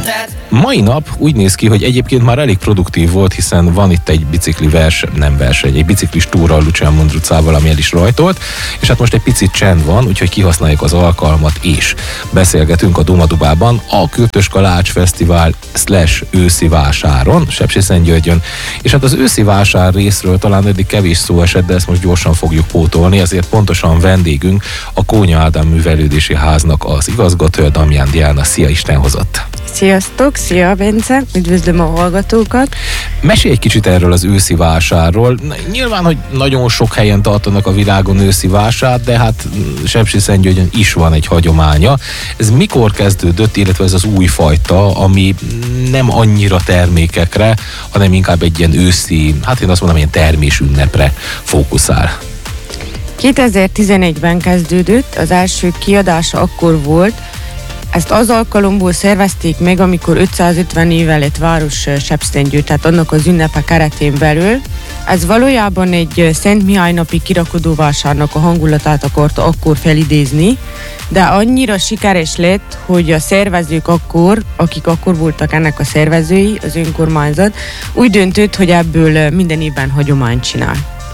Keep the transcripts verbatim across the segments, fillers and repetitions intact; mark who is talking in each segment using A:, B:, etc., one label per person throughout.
A: Mai nap úgy néz ki, hogy egyébként már elég produktív volt, hiszen van itt egy bicikli verseny, nem verseny, egy biciklis túra a Lucian Mundrucával, ami el is rajtolt, és hát most egy picit csend van, úgyhogy kihasználjuk az alkalmat is. Beszélgetünk a Dumadubában a Kürtös Kalács Fesztivál slash őszi vásáron, Sepsiszentgyörgyön, és hát az őszi vásár részről talán eddig kevés szó esett, de ezt most gyorsan fogjuk pótolni, ezért pontosan vendégünk a Kónya Ádám Művelődési Háznak az igazgatója, Damján Diana. Szia, Isten hozott!
B: Sziasztok, szia Bence, üdvözlöm a hallgatókat.
A: Mesélj egy kicsit erről az őszi vásárról. Nyilván, hogy nagyon sok helyen tartanak a világon őszi vásár, de hát Sepsiszentgyörgyön is van egy hagyománya. Ez mikor kezdődött, illetve ez az új fajta, ami nem annyira termékekre, hanem inkább egy ilyen őszi, hát én azt mondom, ilyen termésünnepre fókuszál?
B: kétezer-tizenegyben kezdődött, az első kiadása akkor volt. Ezt az alkalomból szervezték meg, amikor ötszázötven éve lett város Sepsiszentgyörgy, tehát annak az ünnepe keretén belül. Ez valójában egy Szent Mihály napi kirakodóvásárnak a hangulatát akarta akkor felidézni, de annyira sikeres lett, hogy a szervezők akkor, akik akkor voltak ennek a szervezői, az önkormányzat, úgy döntött, hogy ebből minden évben hagyományt csinál.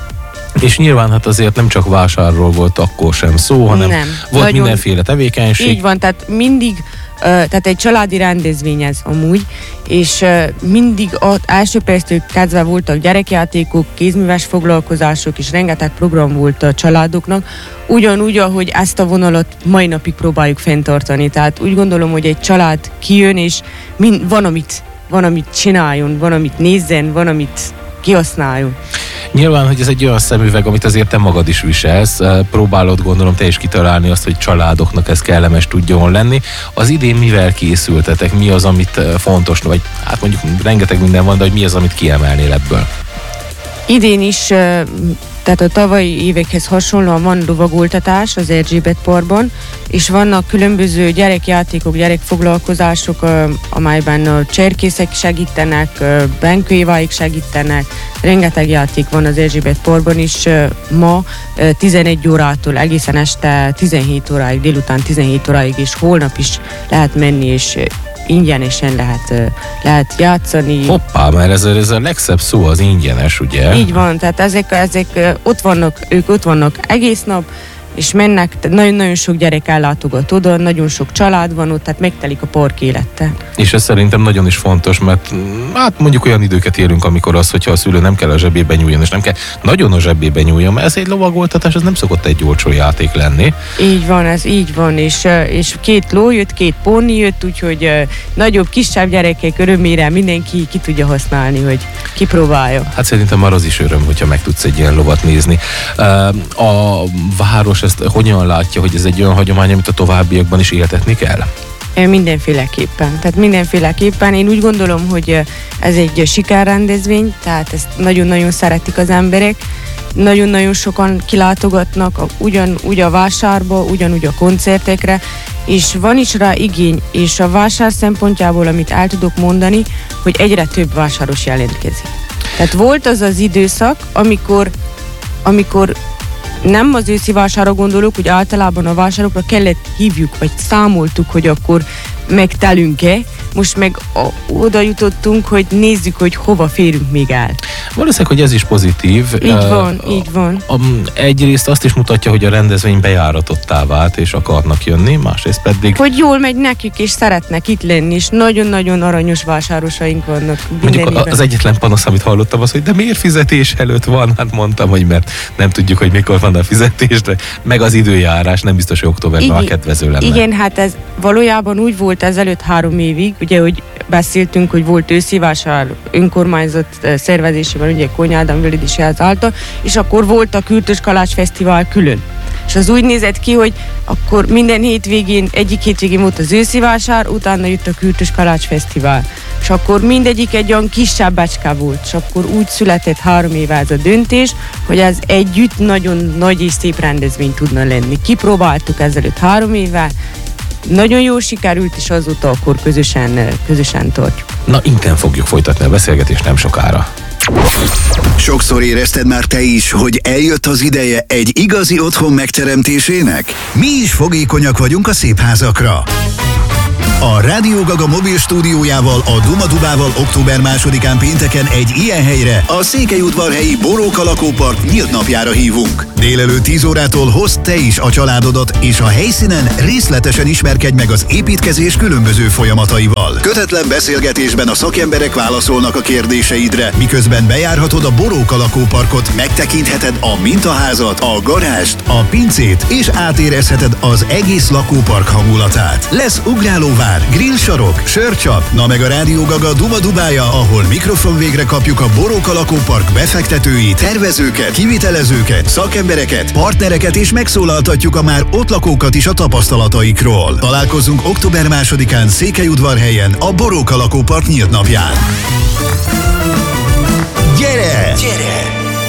A: És nyilván hát azért nem csak vásárról volt akkor sem szó, hanem nem, volt nagyon, mindenféle tevékenység.
B: Így van, tehát mindig, uh, tehát egy családi rendezvény ez amúgy, és uh, mindig az első perctől kezdve voltak gyerekjátékok, kézműves foglalkozások, és rengeteg program volt a családoknak, ugyanúgy, ahogy ezt a vonalat mai napig próbáljuk fenntartani. Tehát úgy gondolom, hogy egy család kijön, és mind, van, amit, van, amit csináljon, van, amit nézzen, van, amit kihasználjon.
A: Nyilván, hogy ez egy olyan szemüveg, amit azért te magad is viselsz, próbálod, gondolom, te is kitalálni azt, hogy családoknak ez kellemes tudjon lenni. Az idén mivel készültetek? Mi az, amit fontos, vagy hát mondjuk rengeteg minden van, de hogy mi az, amit kiemelnél ebből?
B: Idén is, tehát a tavalyi évekhez hasonlóan van lovagoltatás az Erzsébet parkban, és vannak különböző gyerekjátékok, gyerekfoglalkozások, amelyben a cserkészek segítenek, benkőéváik segítenek, rengeteg játék van az Erzsébet parkban is. Ma tizenegy órától egészen este tizenhét óráig, délután tizenhét óráig, és holnap is lehet menni, és ingyenesen lehet, lehet játszani.
A: Hoppá, mert ez, ez a legszebb szó, az ingyenes, ugye?
B: Így van, tehát ezek, ezek ott vannak, ők ott vannak egész nap, és mennek, nagyon-nagyon sok gyerek ellátogat oda, nagyon sok család van ott, tehát megtelik a park élettel.
A: És ez szerintem nagyon is fontos, mert hát mondjuk olyan időket élünk, amikor az, hogyha a szülő nem kell a zsebébe nyúljon, és nem kell nagyon a zsebébe nyúljon, mert ez egy lovagoltatás, ez nem szokott egy olcsó játék lenni.
B: Így van, ez így van, és, és két ló jött, két póni jött, úgyhogy nagyobb, kisebb gyerekek örömére mindenki ki tudja használni, hogy kipróbálja.
A: Hát szerintem már az is öröm, hogyha meg tudsz egy ilyen lovat nézni. A város ezt hogyan látja, hogy ez egy olyan hagyomány, amit a továbbiakban is éltetni kell?
B: Mindenféleképpen. Tehát mindenféleképpen. Én úgy gondolom, hogy ez egy sikerrendezvény, tehát ezt nagyon-nagyon szeretik az emberek. Nagyon-nagyon sokan kilátogatnak ugyanúgy a vásárba, ugyanúgy a koncertekre, és van is rá igény, és a vásár szempontjából, amit el tudok mondani, hogy egyre több vásáros jelentkezik. Tehát volt az az időszak, amikor, amikor nem az őszi vásárra gondolok, hogy általában a vásárokra kellett hívjuk, vagy számoltuk, hogy akkor megtelünk-e. Most meg a, oda jutottunk, hogy nézzük, hogy hova férünk még el.
A: Valószínűleg, hogy ez is pozitív.
B: Így van, uh, így van.
A: A, a, egyrészt azt is mutatja, hogy a rendezvény bejáratottá vált, és akarnak jönni, másrészt pedig...
B: Hogy jól megy nekik, és szeretnek itt lenni, és nagyon-nagyon aranyos vásárosaink vannak.
A: Mondjuk az egyetlen panasz, amit hallottam, az, hogy de miért fizetés előtt van? Hát mondtam, hogy mert nem tudjuk, hogy mikor van a fizetés, de meg az időjárás, nem biztos, hogy októberben a kedvező lenne.
B: Igen, hát ez valójában úgy volt ezelőtt három évig, ugye, hogy beszéltünk, hogy volt őszi vásár önkormányzat szervezésében, ugye Kónya Ádám Művelődési Ház által, és akkor volt a Kürtös Kalács Fesztivál külön. És az úgy nézett ki, hogy akkor minden hétvégén, egyik hétvégén volt az őszi vásár, utána jött a Kürtös Kalács Fesztivál. És akkor mindegyik egy olyan kisebb becske volt, és akkor úgy született három éve ez a döntés, hogy ez együtt nagyon nagy és szép rendezvény tudna lenni. Kipróbáltuk ezelőtt három éve, nagyon jól sikerült, és azóta akkor közösen, közösen tartjuk.
A: Na, innen fogjuk folytatni a beszélgetést nem sokára.
C: Sokszor érezted már te is, hogy eljött az ideje egy igazi otthon megteremtésének? Mi is fogékonyak vagyunk a szép házakra. A Rádió Gaga mobil stúdiójával, a Duma Dubával október másodikán pénteken egy ilyen helyre, a Székelyudvarhelyi Boróka lakópark nyílt napjára hívunk. Délelőtt tíz órától hozd te is a családodat, és a helyszínen részletesen ismerkedj meg az építkezés különböző folyamataival. Kötetlen beszélgetésben a szakemberek válaszolnak a kérdéseidre, miközben bejárhatod a Boróka lakóparkot, megtekintheted a mintaházat, a garást, a pincét, és átérezheted az egész lakópark hangulatát. Lesz ugrálóvár, grillsarok, sörcsap, na meg a Rádió Gaga Duma Dubája, ahol mikrofon végre kapjuk a Boróka lakópark befektetőit, tervezőket, kivitelezőket, szakembereket, partnereket, és megszólaltatjuk a már ott lakókat is a tapasztalataikról. Találkozunk október másodikán Székelyudvarhelyen, a Boróka lakópark nyílt napján. Gyere! Gyere!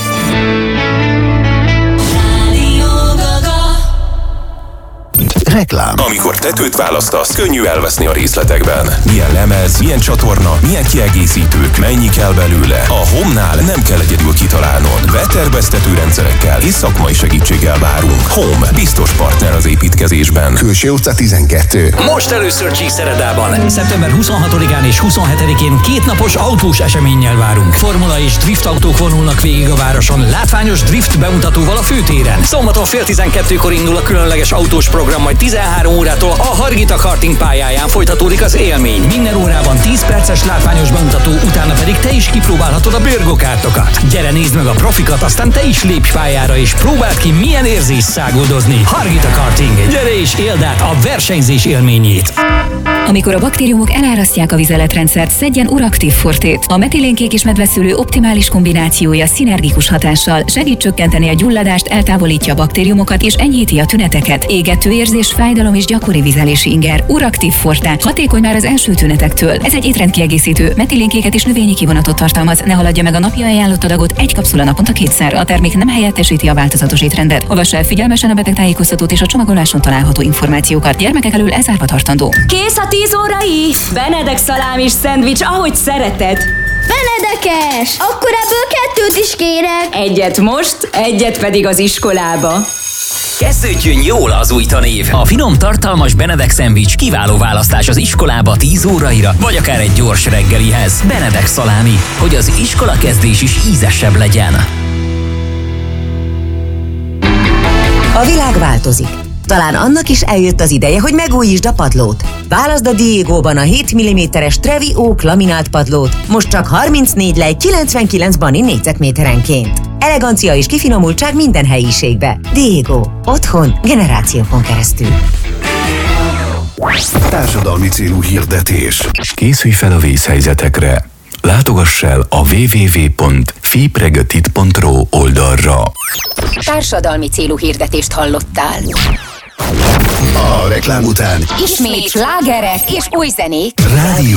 C: Reklám.
D: Amikor tetőt választasz, könnyű elveszni a részletekben. Milyen lemez, milyen csatorna, milyen kiegészítők, mennyi kell belőle. A Home-nál nem kell egyedül kitalálnod. Veterbeztető rendszerekkel és szakmai segítséggel várunk. Home, biztos partner az építkezésben.
C: Külső utca tizenkettő.
E: Most először Csíkszeredában. szeptember huszonhatodikán és huszonhetedikén két napos autós eseménnyel várunk. Formula és drift autók vonulnak végig a városon, látványos drift bemutatóval a főtéren. Szombaton fél tizenkettőkor indul a különleges autós program, majd tizenhárom órától a Hargita karting pályáján folytatódik az élmény. Minden órában tíz perces látványos bemutató, utána pedig te is kipróbálhatod a bőrgokártokat. Gyere, nézd meg a profikat, aztán te is lépj pályára és próbáld ki, milyen érzés száguldozni. Hargita karting. Gyere és éld át a versenyzés élményét.
F: Amikor a baktériumok elárasztják a vizeletrendszert, szedjen Uraktív Fortét. A metilénkék és medveszülő optimális kombinációja szinergikus hatással segít csökkenteni a gyulladást, eltávolítja a baktériumokat és enyhíti a tüneteket. Égető érzés, fájdalom és gyakori vizelési inger. Uraktív Forte. Hatékony már az első tünetektől. Ez egy étrendkiegészítő, metilénkéket és növényi kivonatot tartalmaz. Ne haladja meg a napi ajánlott adagot, egy kapszula naponta kétszer. A termék nem helyettesíti a változatos étrendet. Olvassa el figyelmesen a betegtájékoztatót és a csomagoláson található információkat. Gyermekek elől elzárva tartandó.
G: Kész a tíz órai! Benedek szalámis szendvics, ahogy szereted!
H: Benedekes! Akkor ebből kettőt is kérek!
G: Egyet most, egyet pedig az iskolába.
E: Kezdődjön jól az új tanév. A finom, tartalmas Benedek szendvics kiváló választás az iskolába tíz óraira, vagy akár egy gyors reggelihez. Benedek szalámi, hogy az iskola kezdés is ízesebb legyen.
I: A világ változik. Talán annak is eljött az ideje, hogy megújítsd a padlót. Válaszd a Diegóban a hét milliméteres Trevi Oak laminált padlót, most csak harmincnégy lej kilencvenkilenc bani négyzetméterenként. Elegancia és kifinomultság minden helyiségbe. Diego. Otthon generációkon keresztül.
C: Társadalmi célú hirdetés.
J: Készülj fel a vészhelyzetekre. Látogass el a double-u double-u double-u pont fipregatit pont ro oldalra.
K: Társadalmi célú hirdetést hallottál.
C: A reklám után
K: Ismét slágerek és új zenék.
C: Rádió